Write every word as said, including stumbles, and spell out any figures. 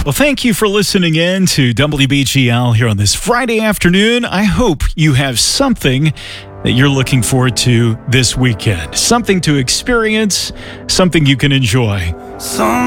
Well, thank you for listening in to W B G L here on this Friday afternoon. I hope you have something that you're looking forward to this weekend, something to experience, something you can enjoy. Some